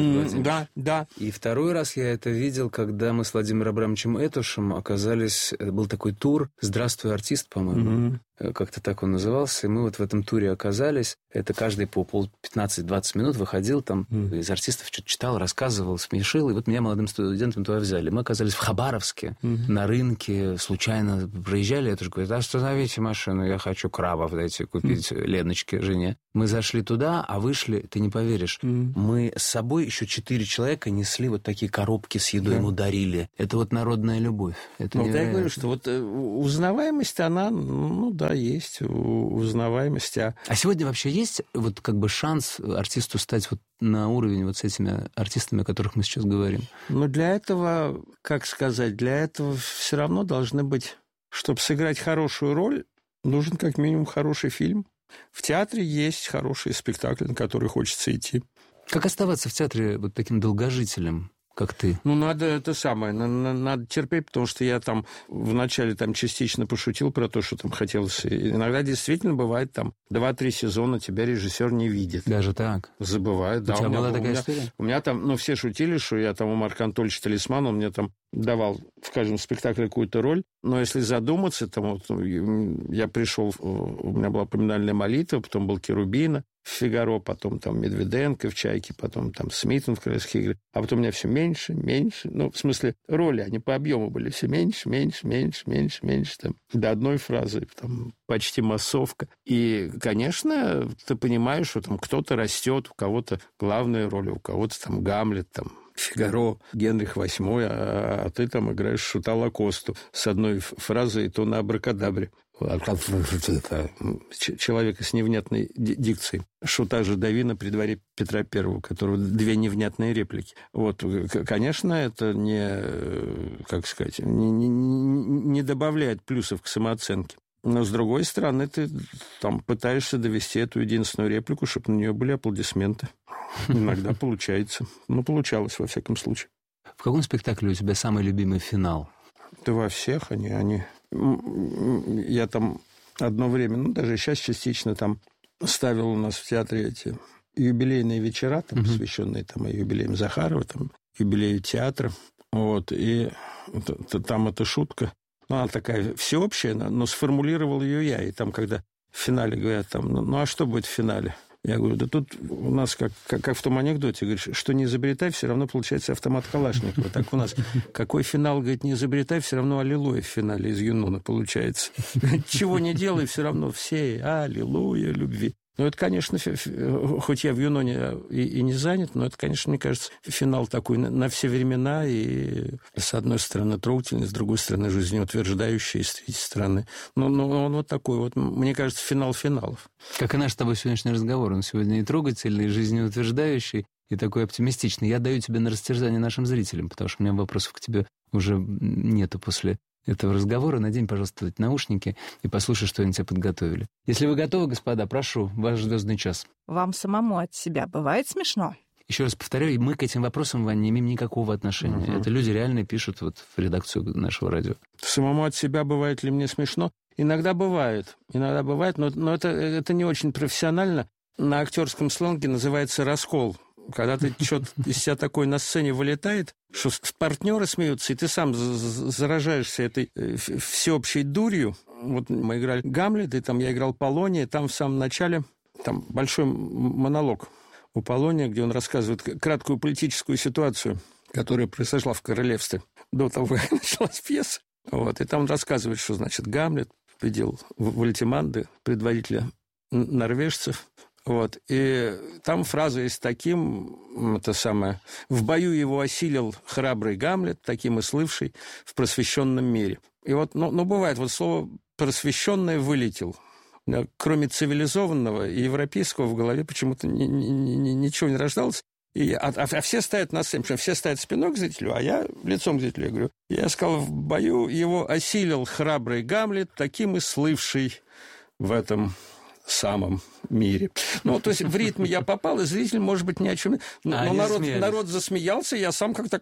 Да. И второй раз я это видел, когда мы с Владимиром Абрамовичем Этушем оказались... Был такой тур «Здравствуй, артист», по-моему. Как-то так он назывался. И мы вот в этом туре оказались. Это каждый по 15-20 минут выходил там, из артистов что-то читал, рассказывал, смешил. И вот меня молодым студентом туда взяли. Мы оказались в Хабаровске, на рынке, случайно проезжали. Этуш говорит, остановите машину, я хочу крабов дайте купить Леночке, жене. Мы зашли туда, а вышли, ты не поверишь, мы с собой еще 4 человека несли вот такие коробки с едой, ему дарили. Это вот народная любовь. Это я говорю, что вот узнаваемость, она, ну да, есть узнаваемость. А сегодня вообще есть вот как бы шанс артисту стать вот на уровень вот с этими артистами, о которых мы сейчас говорим? Ну, для этого, как сказать, для этого все равно должны быть, чтобы сыграть хорошую роль, нужен как минимум хороший фильм. В театре есть хороший спектакль, на который хочется идти. Как оставаться в театре вот таким долгожителем, как ты? Ну, надо это самое, надо терпеть, потому что я там вначале там частично пошутил про то, что там хотелось. Иногда действительно бывает там 2-3 сезона тебя режиссер не видит. Даже так? Забывает, да. У тебя была такая история? У меня там, все шутили, что я там у Марка Анатольевича Талисмана, он мне там давал в каждом спектакле какую-то роль. Но если задуматься, там, вот, я пришел, у меня была поминальная молитва, потом был Керубина в «Фигаро», потом там Медведенко в «Чайке», потом там Смитон в «Королевских играх», а потом у меня все меньше, ну, в смысле, роли, они по объему были все меньше, там, до одной фразы, там, почти массовка. И, конечно, ты понимаешь, что там кто-то растет, у кого-то главная роль, у кого-то там Гамлет, там, «Фигаро», Генрих VIII, а ты там играешь Шута Лакосту с одной фразой, и то на абракадабре. Человека с невнятной дикцией. Шута Жидовина при дворе Петра I, у которого 2 невнятные реплики. Вот, конечно, это не добавляет плюсов к самооценке. Но, с другой стороны, ты там пытаешься довести эту единственную реплику, чтобы на нее были аплодисменты. Иногда получается. Ну, получалось, во всяком случае. В каком спектакле у тебя самый любимый финал? Да во всех они... Я там одно время, даже сейчас частично там ставил у нас в театре эти юбилейные вечера, там, посвященные там, юбилеям Захарова, там, юбилею театра. Вот, и там эта шутка, она такая всеобщая, но сформулировал ее я. И там, когда в финале говорят, там, а что будет в финале? Я говорю, да тут у нас, как в том анекдоте, говоришь, что не изобретай, все равно получается автомат Калашникова. Так у нас, какой финал, говорит, не изобретай, все равно аллилуйя в финале из Юнона получается. Чего не делай, все равно все аллилуйя любви. Ну, это, конечно, хоть я в Юноне и не занят, но это, конечно, мне кажется, финал такой на все времена, и с одной стороны трогательный, с другой стороны жизнеутверждающий, с третьей стороны. Ну, он вот такой вот, мне кажется, финал финалов. Как и наш с тобой сегодняшний разговор. Он сегодня и трогательный, и жизнеутверждающий, и такой оптимистичный. Я даю тебе на растерзание нашим зрителям, потому что у меня вопросов к тебе уже нету после этого разговора. Надень, пожалуйста, эти наушники и послушай, что они тебе подготовили. Если вы готовы, господа, прошу, ваш звездный час. Вам самому от себя бывает смешно? Еще раз повторяю, мы к этим вопросам, Вань, не имеем никакого отношения. Это люди реально пишут вот в редакцию нашего радио. Самому от себя бывает ли мне смешно? Иногда бывает, но это не очень профессионально. На актерском сленге называется раскол. Когда ты что-то из себя такое на сцене вылетает, что партнеры смеются, и ты сам заражаешься этой всеобщей дурью. Вот мы играли Гамлет, и там я играл Полония, там в самом начале там большой монолог у Полония, где он рассказывает краткую политическую ситуацию, которая произошла в королевстве до того, как началась пьеса. Вот, и там он рассказывает, что, значит, Гамлет победил Вольтеманды, предводителя норвежцев. Вот. И там фраза есть таким, это самое, «В бою его осилил храбрый Гамлет, таким и слывший в просвещенном мире». И вот, бывает, вот слово «просвещенное» вылетел кроме цивилизованного и европейского в голове почему-то ничего не рождалось. А все стоят на сцене, все стоят спиной к зрителю, а я лицом к зрителю. Я говорю, я сказал, в бою его осилил храбрый Гамлет, таким и слывший в этом самом мире. Ну, то есть в ритм я попал, и зритель, может быть, ни о чем... Но народ засмеялся, я сам как-то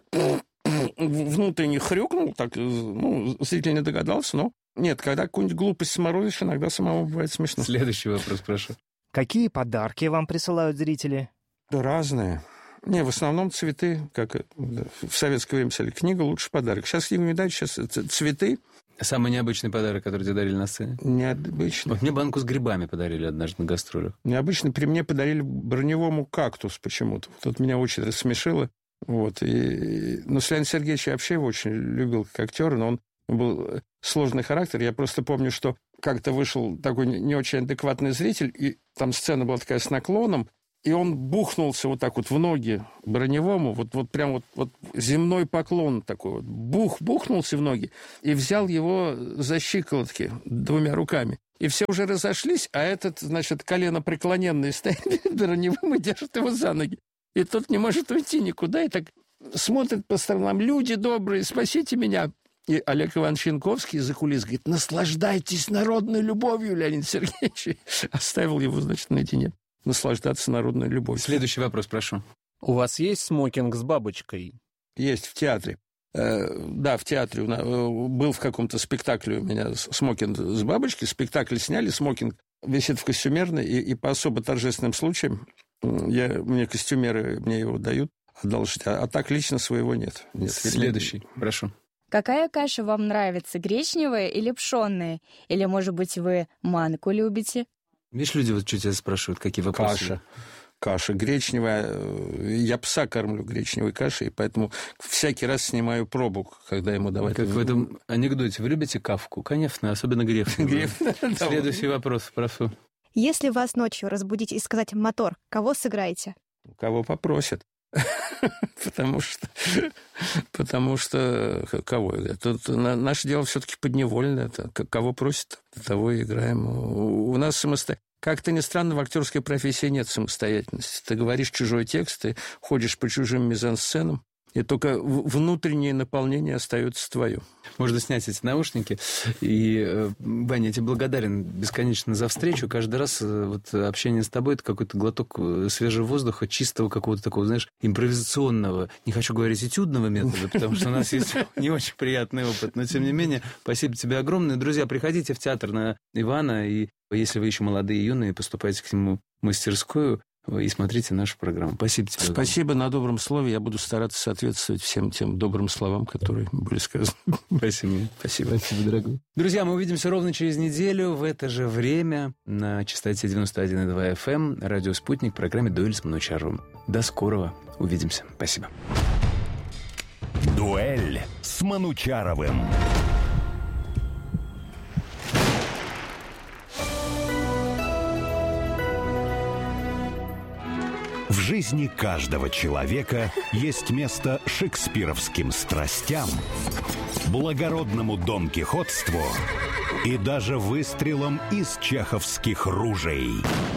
внутренне хрюкнул, так, зритель не догадался, но... Нет, когда какую-нибудь глупость сморозишь, иногда самому бывает смешно. Следующий вопрос, прошу. Какие подарки вам присылают зрители? Да разные. Не, в основном цветы, как в советское время писали, книга лучший подарок. Сейчас книгу не дают, сейчас цветы. Самый необычный подарок, который тебе дарили на сцене? Необычный. Вот мне банку с грибами подарили однажды на гастролях. Необычно. При мне подарили броневому кактус почему-то. Вот это меня очень рассмешило. Вот. Но Леонид Сергеевич, я вообще его очень любил как актера, но он был сложный характер. Я просто помню, что как-то вышел такой не очень адекватный зритель, и там сцена была такая с наклоном, и он бухнулся вот так вот в ноги броневому, вот прям вот земной поклон такой вот. Бухнулся в ноги и взял его за щиколотки двумя руками. И все уже разошлись, а этот, значит, коленопреклоненный стоит перед броневым и держит его за ноги. И тот не может уйти никуда, и так смотрит по сторонам. Люди добрые, спасите меня. И Олег Иванович Янковский из-за кулис говорит, наслаждайтесь народной любовью, Леонид Сергеевич. Оставил его, значит, наедине. Наслаждаться народной любовью. Следующий вопрос, прошу. У вас есть смокинг с бабочкой? Есть в театре. Да, в театре был в каком-то спектакле у меня смокинг с бабочкой. Спектакль сняли, смокинг висит в костюмерной, и по особо торжественным случаям мне костюмеры мне его дают одолжить, а так лично своего нет. Следующий, прошу. Какая каша вам нравится, гречневая или пшённая? Или, может быть, вы манку любите? Видишь, люди вот что тебя спрашивают, какие вопросы? Каша гречневая. Я пса кормлю гречневой кашей, поэтому всякий раз снимаю пробу, когда ему давать. Как в этом анекдоте. Вы любите Кафку? Конечно, особенно Грефнера. Следующий вопрос, прошу. Если вас ночью разбудить и сказать «мотор», кого сыграете? Кого попросят. Потому что кого? Тут наше дело все-таки подневольное. Кого просят, того и играем. У нас как-то ни странно, в актерской профессии нет самостоятельности. Ты говоришь чужой текст, ты ходишь по чужим мизансценам, и только внутреннее наполнение остается твое. Можно снять эти наушники. И, Ваня, я тебе благодарен бесконечно за встречу. Каждый раз вот общение с тобой — это какой-то глоток свежего воздуха, чистого какого-то такого, знаешь, импровизационного, не хочу говорить этюдного метода, потому что у нас есть не очень приятный опыт. Но, тем не менее, спасибо тебе огромное. Друзья, приходите в театр на Ивана, и если вы еще молодые и юные, поступайте к нему в мастерскую и смотрите нашу программу. Спасибо тебе. Спасибо на добром слове. Я буду стараться соответствовать всем тем добрым словам, которые были сказаны. Спасибо. Спасибо, дорогой. Друзья, мы увидимся ровно через неделю в это же время на частоте 91,2 FM, радио «Спутник», в программе «Дуэль с Манучаровым». До скорого. Увидимся. Спасибо. «Дуэль с Манучаровым». В жизни каждого человека есть место шекспировским страстям, благородному донкихотству и даже выстрелам из чеховских ружей.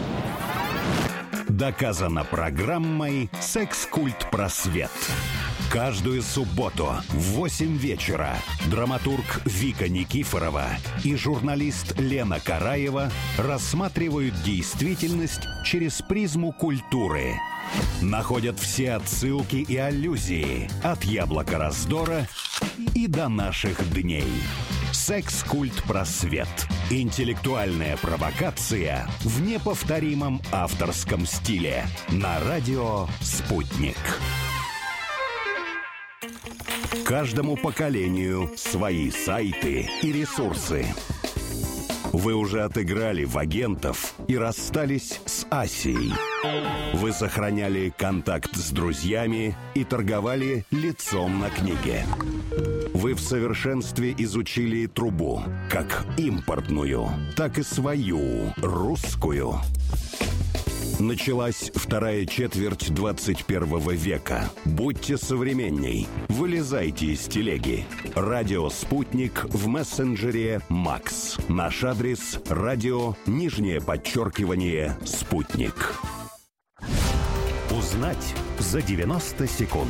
Доказано программой «Секс-культ просвет». Каждую субботу в 8 вечера драматург Вика Никифорова и журналист Лена Караева рассматривают действительность через призму культуры. Находят все отсылки и аллюзии от «Яблока раздора» и до наших дней. «Секс-культ просвет». Интеллектуальная провокация в неповторимом авторском стиле. На радио «Спутник». Каждому поколению свои сайты и ресурсы. Вы уже отыграли в агентов и расстались с Асией. Вы сохраняли контакт с друзьями и торговали лицом на книге. Вы в совершенстве изучили трубу, как импортную, так и свою, русскую. Началась вторая четверть 21 века. Будьте современней. Вылезайте из телеги. Радио «Спутник» в мессенджере «Макс». Наш адрес – радио _«Спутник». Узнать за 90 секунд.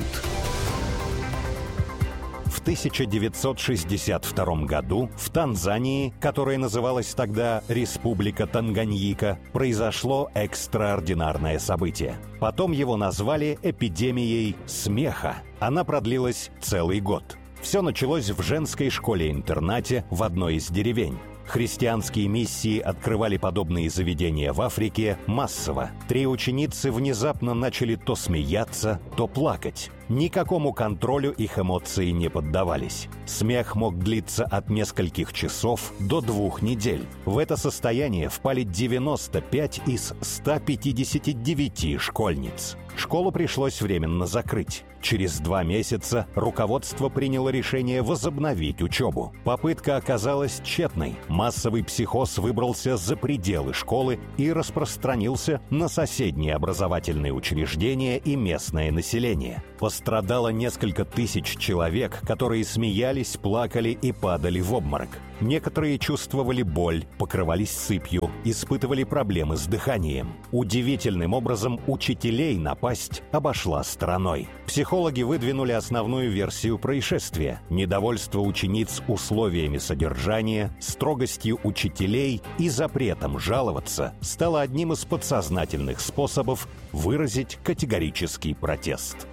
В 1962 году в Танзании, которая называлась тогда Республика Танганьика, произошло экстраординарное событие. Потом его назвали эпидемией смеха. Она продлилась целый год. Все началось в женской школе-интернате в одной из деревень. Христианские миссии открывали подобные заведения в Африке массово. 3 ученицы внезапно начали то смеяться, то плакать. Никакому контролю их эмоции не поддавались. Смех мог длиться от нескольких часов до 2 недель. В это состояние впали 95 из 159 школьниц. Школу пришлось временно закрыть. Через 2 месяца руководство приняло решение возобновить учебу. Попытка оказалась тщетной. Массовый психоз выбрался за пределы школы и распространился на соседние образовательные учреждения и местное население. Пострадало несколько тысяч человек, которые смеялись, плакали и падали в обморок. Некоторые чувствовали боль, покрывались сыпью, испытывали проблемы с дыханием. Удивительным образом учителей напасть обошла стороной. Психологи выдвинули основную версию происшествия – недовольство учениц условиями содержания, строгостью учителей и запретом жаловаться стало одним из подсознательных способов выразить категорический протест.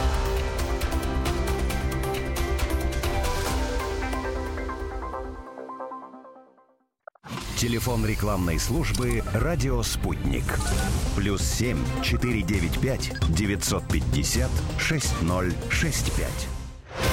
Телефон рекламной службы «Радио Спутник». +7 495 950 6065.